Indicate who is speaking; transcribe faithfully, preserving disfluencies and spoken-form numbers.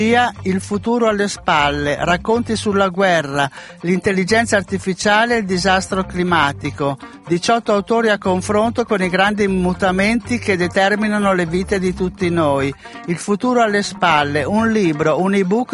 Speaker 1: Il futuro alle spalle, racconti sulla guerra, l'intelligenza artificiale e il disastro climatico. diciotto autori a confronto con i grandi mutamenti che determinano le vite di tutti noi. Il futuro alle spalle, un libro, un ebook